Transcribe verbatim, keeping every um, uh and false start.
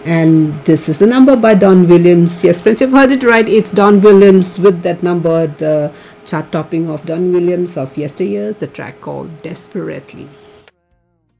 And this is the number by Don Williams. Yes, friends, you've heard it right. It's Don Williams with that number, the chart topping of Don Williams of yesteryears, the track called Desperately.